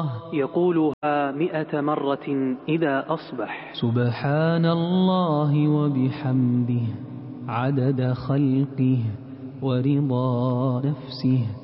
الله يقولها 100 مرة إذا أصبح. سبحان الله وبحمده عدد خلقه ورضا نفسه